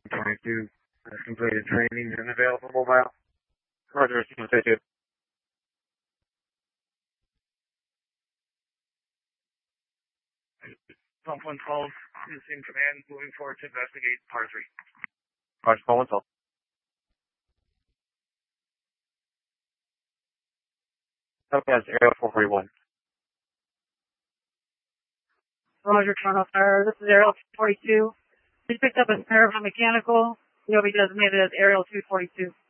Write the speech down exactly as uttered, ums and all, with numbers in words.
twenty-two has completed training and available mobile. Roger, Sequence A two. Pump one twelve is in command, moving forward to investigate par three. Roger, call one twelve. Okay, that's Aerial four forty-one. Roger, Toronto Fire. This is Aerial two forty-two. We picked up a snare from mechanical. You'll be designated as Aerial two forty-two.